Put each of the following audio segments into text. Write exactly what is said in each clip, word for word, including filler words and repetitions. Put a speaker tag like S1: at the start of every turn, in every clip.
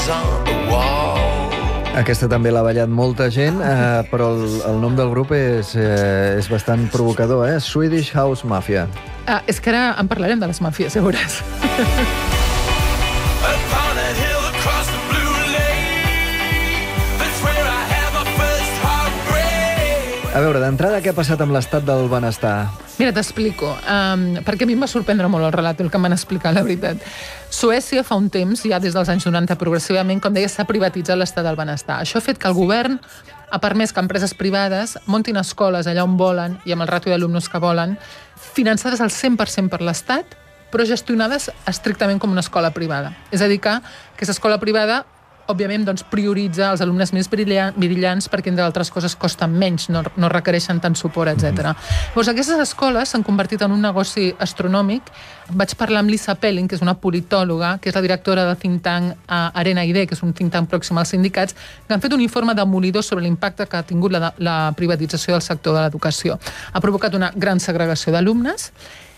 S1: Aquesta també l'ha ballat molta gent, eh, però el, el nom del grup és, eh, és bastant provocador, eh? Swedish House Mafia.
S2: Ah, és que ara en parlarem de les màfies, ja veuràs.
S1: A veure, d'entrada, què ha passat amb l'estat del benestar?
S2: Mira, t'explico, um, perquè a mi em va sorprendre molt el relat, el que em van explicar, la veritat. Suècia fa un temps, ja des dels anys noranta progressivament, com deia, s'ha privatitzat l'estat del benestar. Això ha fet que el govern ha permès que empreses privades montin escoles allà on volen i amb el ràtio d'alumnes que volen, finançades al cent per cent per l'Estat, però gestionades estrictament com una escola privada. És a dir que aquesta escola privada òbviament, doncs, prioritza els alumnes més brillants perquè, entre altres coses, costen menys, no, no requereixen tant suport, etcètera. Mm-hmm. Llavors, aquestes escoles s'han convertit en un negoci astronòmic. Vaig parlar amb Lisa Pelling, que és una politòloga, que és la directora del think tank uh, Arena I D, que és un think tank pròxim als sindicats, que han fet un informe demolidor sobre l'impacte que ha tingut la, la privatització del sector de l'educació. Ha provocat una gran segregació d'alumnes.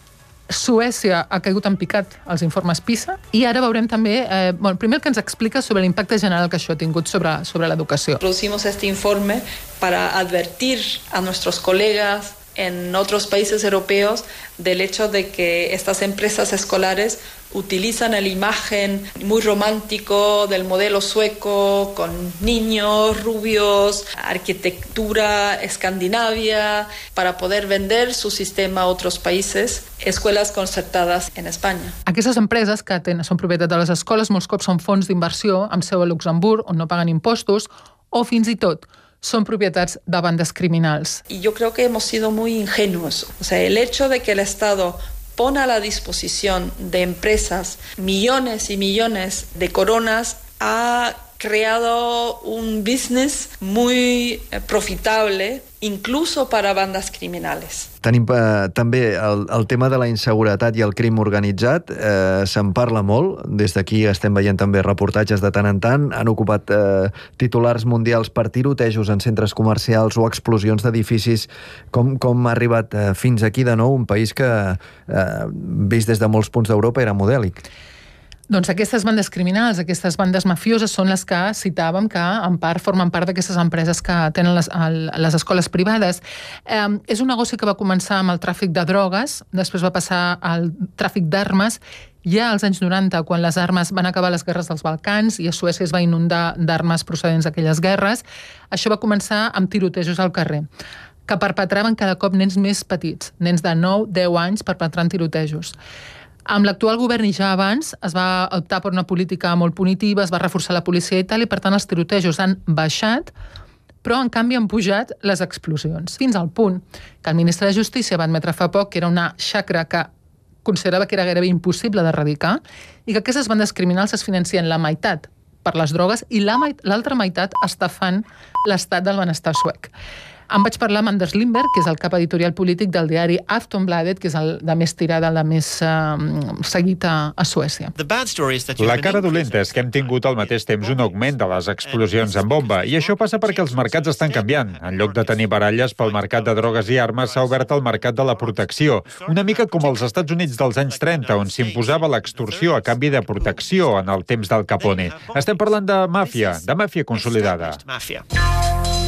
S2: Suècia ha caigut en picat als informes PISA i ara veurem també, eh, bueno, primer el que ens explica sobre l'impacte general que això ha tingut sobre, sobre l'educació.
S3: Producimos este informe para advertir a nuestros colegas en otros países europeos del hecho de que estas empresas escolares utilizan la imagen muy romántico del modelo sueco con niños, rubios, arquitectura escandinavia para poder vender su sistema a otros países, escuelas concertadas en España.
S2: Aquestes empreses que tenen, són propietat de les escoles molts cops són fons d'inversió amb seu a Luxemburg on no paguen impostos o fins i tot son propietats de bandes criminals.
S3: Y yo creo que hemos sido muy ingenuos. O sea, el hecho de que el Estado pone a la disposición de empresas millones y millones de coronas ha creado un business muy profitable, incluso para bandas criminales.
S1: Tenim eh, també el, el tema de la inseguretat i el crim organitzat. Eh, se'n parla molt. Des d'aquí estem veient també reportatges de tant en tant. Han ocupat eh, titulars mundials per tirotejos en centres comercials o explosions d'edificis. Com, com ha arribat eh, fins aquí de nou un país que, eh, vist des de molts punts d'Europa, era modèlic?
S2: Doncs aquestes bandes criminals, aquestes bandes mafioses són les que citàvem que en part formen part d'aquestes empreses que tenen les, el, les escoles privades. Eh, és un negoci que va començar amb el tràfic de drogues, després va passar al tràfic d'armes. Ja als anys noranta, quan les armes van acabar les guerres dels Balcans i a Suècia es va inundar d'armes procedents d'aquelles guerres, això va començar amb tirotejos al carrer, que perpetraven cada cop nens més petits, nens de nou a deu anys perpetrant tirotejos. Amb l'actual govern i ja abans es va optar per una política molt punitiva, es va reforçar la policia i tal, i per tant els tirotejos han baixat, però en canvi han pujat les explosions. Fins al punt que el ministre de Justícia va admetre fa poc que era una xacra que considerava que era gairebé impossible d'erradicar i que aquestes bandes criminals es financien la meitat per les drogues i l'altra meitat estafant l'estat del benestar suec. Em vaig parlar amb Anders Lindberg, que és el cap editorial polític del diari Aftonbladet, que és el de més tirada, el de més uh, seguit a, a Suècia.
S4: La cara dolenta és que hem tingut al mateix temps un augment de les explosions en bomba, i això passa perquè els mercats estan canviant. En lloc de tenir baralles pel mercat de drogues i armes, s'ha obert el mercat de la protecció, una mica com als Estats Units dels anys trenta, on s'imposava l'extorsió a canvi de protecció en el temps del Capone. Estem parlant de màfia, de màfia consolidada.